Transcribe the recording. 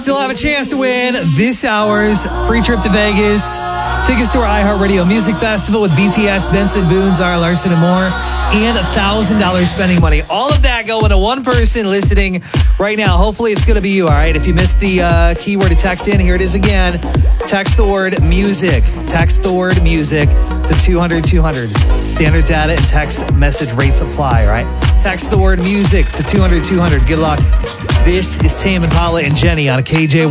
still have a chance to win this hour's free trip to Vegas, tickets to our iHeartRadio Music Festival with BTS, Benson Boone, Zara Larson, and more, and $1,000 spending money. All of that going to one person listening right now. Hopefully it's going to be you, all right? If you missed the keyword to text in, here it is again. Text the word music. Text the word music to 200-200. Standard data and text message rates apply, all right? Text the word music to 200-200. Good luck. This is Tame Impala and Jenny on KJ.